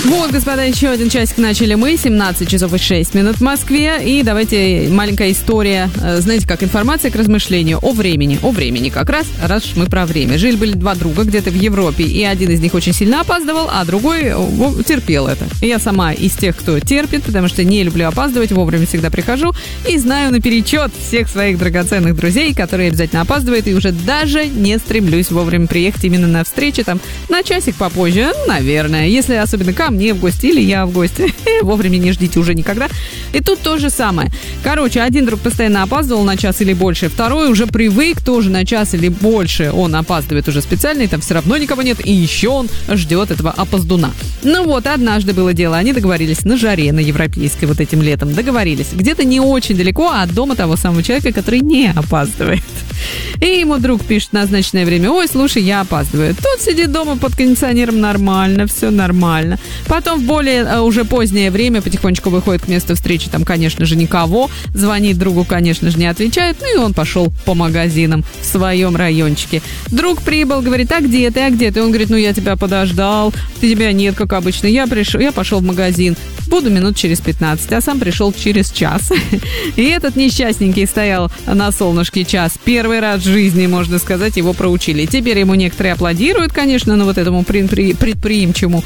Вот, господа, еще один часик начали мы. 17 часов и 6 минут в Москве. И давайте маленькая история, знаете, как информация к размышлению о времени. О времени как раз мы про время. Жили-были два друга где-то в Европе, и один из них очень сильно опаздывал, а другой терпел это. И я сама из тех, кто терпит, потому что не люблю опаздывать, вовремя всегда прихожу и знаю наперечет всех своих драгоценных друзей, которые обязательно опаздывают, и уже даже не стремлюсь вовремя приехать именно на встречу, там, на часик попозже, наверное, если особенно ко мне в гости или я в гости. Вовремя не ждите уже никогда. И тут то же самое. Короче, один друг постоянно опаздывал на час или больше, второй уже привык тоже на час или больше. Он опаздывает уже специально, и там все равно никого нет, и еще он ждет этого опоздуна. Ну вот, однажды было дело, они договорились на жаре, на европейской вот этим летом, договорились. Где-то не очень далеко от дома того самого человека, который не опаздывает. И ему друг пишет в назначенное время: ой, слушай, я опаздываю. Тот сидит дома под кондиционером, нормально, все нормально. Потом в более уже позднее время потихонечку выходит к месту встречи, там, конечно же, никого. Звонит другу, конечно же, не отвечает. Ну и он пошел по магазинам в своем райончике. Друг прибыл, говорит: а где ты, а где ты? Он говорит: ну я тебя подождал, тебя нет, как обычно. Я пошел в магазин. Буду минут через 15, а сам пришел через час. И этот несчастненький стоял на солнышке час. Первый раз в жизни, можно сказать, его проучили. Теперь ему некоторые аплодируют, конечно, но вот этому предприимчивому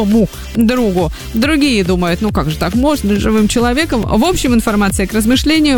другу. Другие думают: ну как же так можно, живым человеком. В общем, информация к размышлению.